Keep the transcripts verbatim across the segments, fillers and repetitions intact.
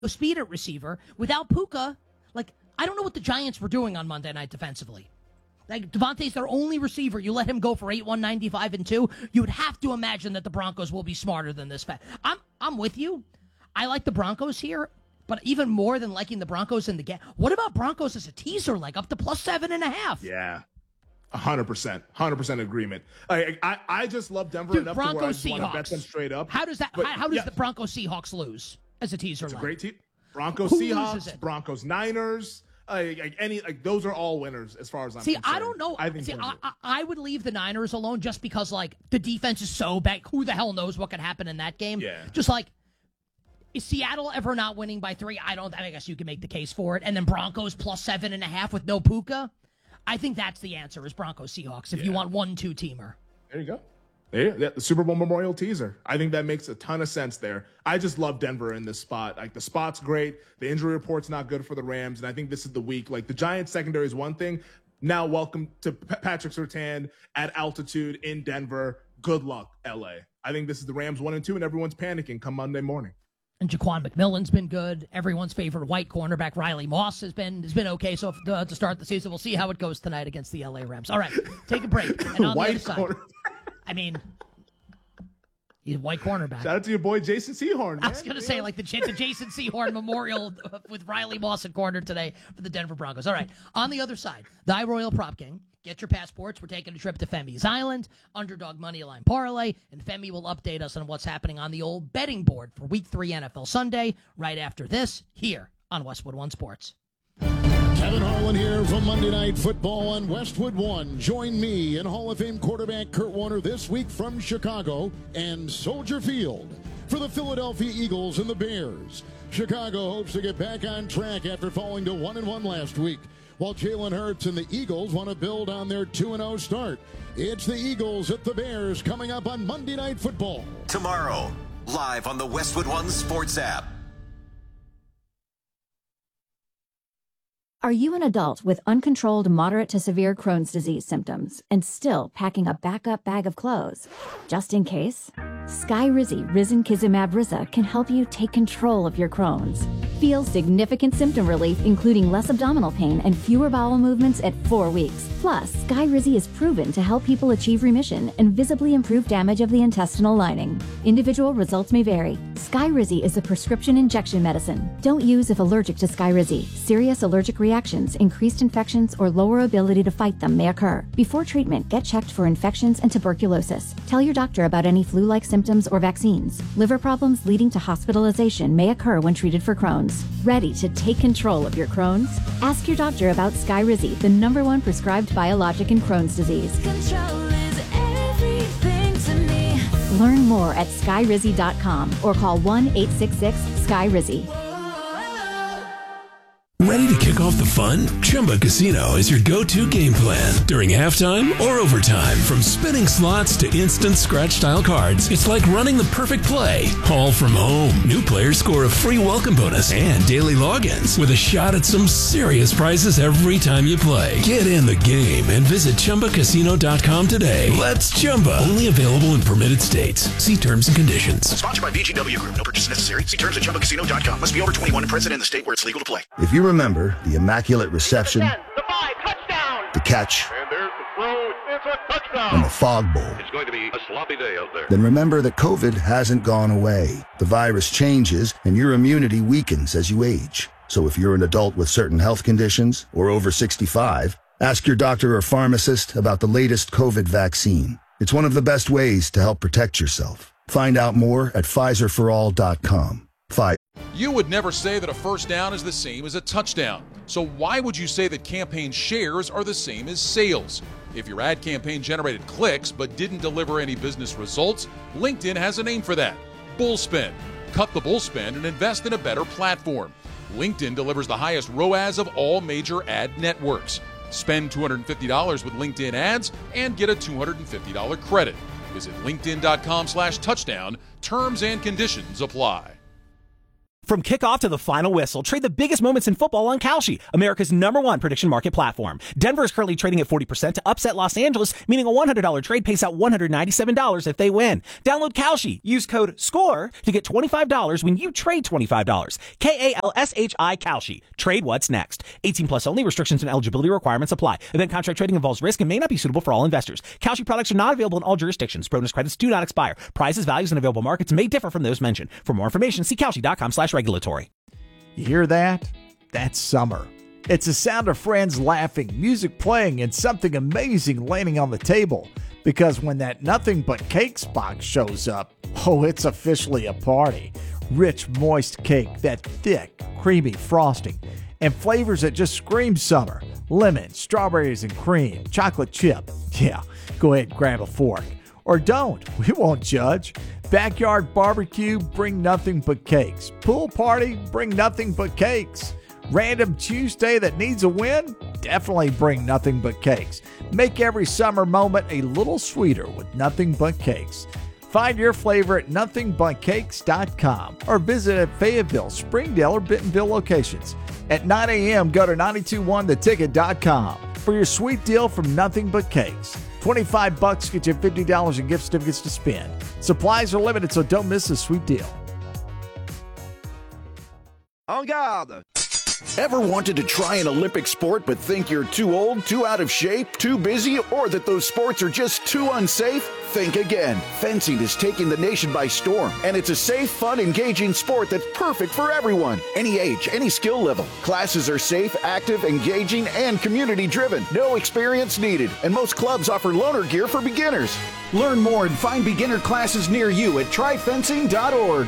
speed at receiver. Without Puka, like, I don't know what the Giants were doing on Monday night defensively. Like, Devontae's their only receiver. You let him go for eight one, ninety-five, and two. You would have to imagine that the Broncos will be smarter than this. I'm I'm with you. I like the Broncos here, but even more than liking the Broncos in the game, what about Broncos as a teaser, like up to plus seven and a half? Yeah, one hundred percent. one hundred percent agreement. I I, I just love Denver Dude, enough Broncos, to where I just want to Seahawks. bet them straight up. How does that? But, how, how does yeah. the Broncos Seahawks lose as a teaser? It's leg? a great team. Broncos, Who loses Seahawks, it? Broncos, Niners. Like, like any, like those are all winners as far as I'm See, concerned. I don't know. I think See, Denver- I, I, I would leave the Niners alone just because, like, the defense is so bad. Who the hell knows what could happen in that game? Yeah. Just like, is Seattle ever not winning by three? I don't. I guess you can make the case for it. And then Broncos plus seven and a half with no Puka. I think that's the answer. Is Broncos Seahawks if Yeah. you want one two teamer. There you go. There, yeah, the Super Bowl memorial teaser. I think that makes a ton of sense there. I just love Denver in this spot. Like, the spot's great. The injury report's not good for the Rams, and I think this is the week. Like, the Giants secondary is one thing. Now, welcome to P- Patrick Surtain at altitude in Denver. Good luck, L A. I think this is the Rams one and two, and everyone's panicking come Monday morning. And Jaquan McMillan's been good. Everyone's favorite white cornerback Riley Moss has been has been okay. So uh, to start the season, we'll see how it goes tonight against the L A Rams. All right, take a break. And on White the other side, corner. I mean, he's a white cornerback. Shout out to your boy Jason Sehorn. I was going to say, like, the, J- the Jason Sehorn Memorial with Riley Moss at corner today for the Denver Broncos. All right, on the other side, the Royal Prop King. Get your passports. We're taking a trip to Femi's Island, Underdog Moneyline Parlay, and Femi will update us on what's happening on the old betting board for Week three N F L Sunday right after this here on Westwood One Sports. Kevin Harlan here from Monday Night Football on Westwood One. Join me and Hall of Fame quarterback Kurt Warner this week from Chicago and Soldier Field for the Philadelphia Eagles and the Bears. Chicago hopes to get back on track after falling to one and one last week, while Jalen Hurts and the Eagles want to build on their two and oh start. It's the Eagles at the Bears coming up on Monday Night Football. Tomorrow, live on the Westwood One Sports app. Are you an adult with uncontrolled moderate to severe Crohn's disease symptoms and still packing a backup bag of clothes? Just in case? Skyrizi Risankizumab Riza can help you take control of your Crohn's. Feel significant symptom relief, including less abdominal pain and fewer bowel movements at four weeks. Plus, Skyrizi is proven to help people achieve remission and visibly improve damage of the intestinal lining. Individual results may vary. Skyrizi is a prescription injection medicine. Don't use if allergic to Skyrizi. Serious allergic reactions, increased infections, or lower ability to fight them may occur. Before treatment, get checked for infections and tuberculosis. Tell your doctor about any flu-like symptoms or vaccines. Liver problems leading to hospitalization may occur when treated for Crohn's. Ready to take control of your Crohn's? Ask your doctor about Skyrizi, the number one prescribed biologic in Crohn's disease. Control is everything to me. Learn more at skyrizi dot com or call one eight six six sky rizi. Ready to kick off the fun? Chumba Casino is your go-to game plan. During halftime or overtime, from spinning slots to instant scratch-style cards, it's like running the perfect play, all from home. New players score a free welcome bonus and daily logins with a shot at some serious prizes every time you play. Get in the game and visit Chumba Casino dot com today. Let's Chumba. Only available in permitted states. See terms and conditions. Sponsored by V G W Group. No purchase necessary. See terms at Chumba Casino dot com. Must be over twenty-one and present in the state where it's legal to play. If you remember the immaculate reception, the five, touchdown, the catch, and there's the throw, it's a touchdown, and the fog bowl, it's going to be a sloppy day out there. Then remember that COVID hasn't gone away. The virus changes, and your immunity weakens as you age. So if you're an adult with certain health conditions or over sixty-five, ask your doctor or pharmacist about the latest COVID vaccine. It's one of the best ways to help protect yourself. Find out more at Pfizer for all dot com. Pfizer. You would never say that a first down is the same as a touchdown. So why would you say that campaign shares are the same as sales? If your ad campaign generated clicks but didn't deliver any business results, LinkedIn has a name for that: Bullspin. Cut the bullspin and invest in a better platform. LinkedIn delivers the highest R O A S of all major ad networks. Spend two hundred fifty dollars with LinkedIn ads and get a two hundred fifty dollars credit. Visit linkedin dot com slash touchdown. Terms and conditions apply. From kickoff to the final whistle, trade the biggest moments in football on Kalshi, America's number one prediction market platform. Denver is currently trading at forty percent to upset Los Angeles, meaning a one hundred dollars trade pays out one hundred ninety-seven dollars if they win. Download Kalshi. Use code SCORE to get twenty-five dollars when you trade twenty-five dollars. K A L S H I Kalshi. Trade what's next. eighteen plus only. Restrictions and eligibility requirements apply. Event contract trading involves risk and may not be suitable for all investors. Kalshi products are not available in all jurisdictions. Bonus credits do not expire. Prices, values, and available markets may differ from those mentioned. For more information, see Kalshi.com slash regulatory. You hear that? That's summer. It's the sound of friends laughing, music playing, and something amazing landing on the table. Because when that Nothing But Cakes box shows up, oh, it's officially a party. Rich, moist cake, that thick, creamy frosting, and flavors that just scream summer. Lemon, strawberries and cream, chocolate chip. Yeah, go ahead and grab a fork. Or don't. We won't judge. Backyard barbecue, bring nothing but cakes. Pool party, bring nothing but cakes. Random Tuesday that needs a win? Definitely bring nothing but cakes. Make every summer moment a little sweeter with Nothing But Cakes. Find your flavor at nothing but cakes dot com or visit at Fayetteville, Springdale, or Bentonville locations. At nine a.m., go to nine two one the ticket dot com for your sweet deal from Nothing But Cakes. twenty-five bucks get you fifty dollars in gift certificates to spend. Supplies are limited, so don't miss this sweet deal. En garde! Ever wanted to try an Olympic sport but think you're too old, too out of shape, too busy, or that those sports are just too unsafe? Think again. Fencing is taking the nation by storm, and it's a safe, fun, engaging sport that's perfect for everyone. Any age, any skill level. Classes are safe, active, engaging, and community-driven. No experience needed, and most clubs offer loaner gear for beginners. Learn more and find beginner classes near you at try fencing dot org.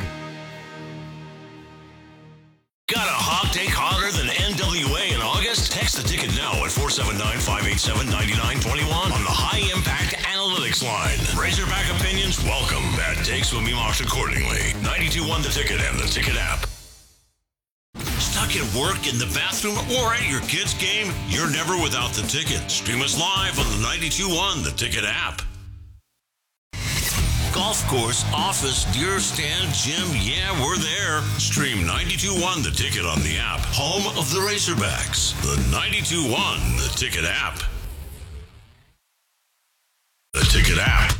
Got a hot take hotter than N W A in August? Text the ticket now at four seven nine, five eight seven, nine nine two one on the High Impact Analytics line. Razorback opinions welcome. Bad takes will be marked accordingly. ninety-two one The Ticket and the Ticket app. Stuck at work, in the bathroom, or at your kid's game? You're never without the Ticket. Stream us live on the ninety-two one The Ticket app. Golf course, office, deer stand, gym, yeah, we're there. Stream ninety-two one The Ticket on the app. Home of the Razorbacks. The ninety-two one The Ticket app. The Ticket app.